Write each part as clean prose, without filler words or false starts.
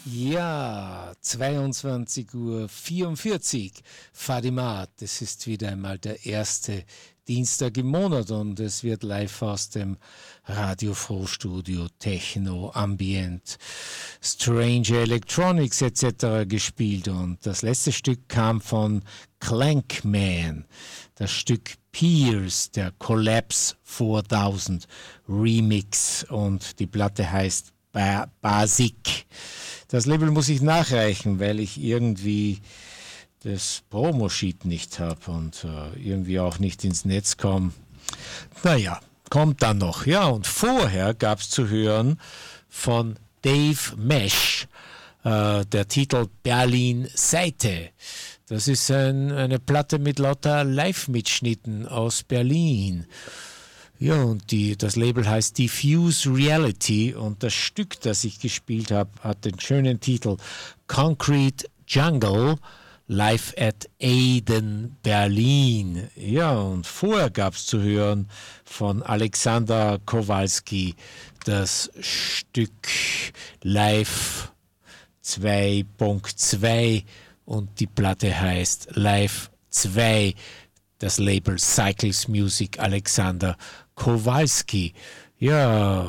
Ja, 22:44 Uhr, Fadimat. Es ist wieder einmal der erste Dienstag im Monat und es wird live aus dem Radio Froh-Studio Techno, Ambient, Strange Electronics etc. gespielt. Und das letzte Stück kam von Clankman, das Stück Pierce, der Collapse 4000 Remix, und die Platte heißt Basic. Das Label muss ich nachreichen, weil ich irgendwie das Promo-Sheet nicht habe und irgendwie auch nicht ins Netz komme. Naja, kommt dann noch. Ja, und vorher gab es zu hören von Dave Mesh der Titel Berlin Seite. Das ist eine Platte mit lauter Live-Mitschnitten aus Berlin. Ja, und das Label heißt Diffuse Reality und das Stück, das ich gespielt habe, hat den schönen Titel Concrete Jungle Live at Aiden Berlin. Ja, und vorher gab es zu hören von Alexander Kowalski das Stück Live 2.2 und die Platte heißt Live 2. Das Label Cycles Music, Alexander Kowalski. Ja,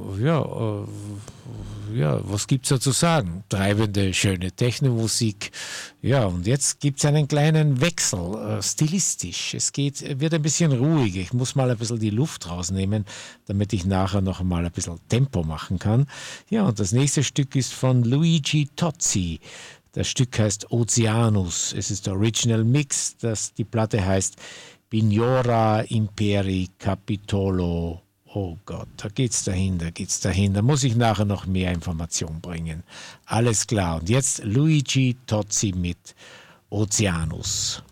was gibt's da zu sagen? Treibende, schöne Technomusik. Ja, und jetzt gibt's einen kleinen Wechsel, stilistisch. Wird ein bisschen ruhiger. Ich muss mal ein bisschen die Luft rausnehmen, damit ich nachher noch mal ein bisschen Tempo machen kann. Ja, und das nächste Stück ist von Luigi Tozzi. Das Stück heißt Oceanus. Es ist der Original Mix. Die Platte heißt Bignora Imperi Capitolo. Oh Gott, da geht's dahin. Da muss ich nachher noch mehr Informationen bringen. Alles klar. Und jetzt Luigi Tozzi mit Oceanus.